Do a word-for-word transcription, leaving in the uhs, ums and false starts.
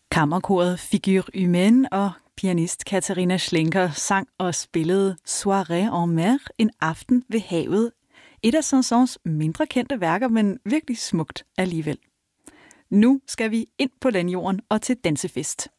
Kammerkoret Figure Humaine og pianist Katarina Schlenker sang og spillede Soirée en mer, en aften ved havet. Et af Saint-Saëns mindre kendte værker, men virkelig smukt alligevel. Nu skal vi ind på landjorden og til dansefest.